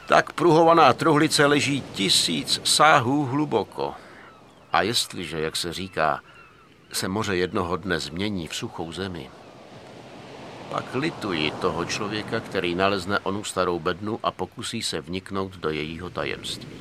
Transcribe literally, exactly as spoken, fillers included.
Tak pruhovaná truhlice leží tisíc sáhů hluboko. A jestliže, jak se říká, se moře jednoho dne změní v suchou zemi, pak lituji toho člověka, který nalezne onu starou bednu a pokusí se vniknout do jejího tajemství.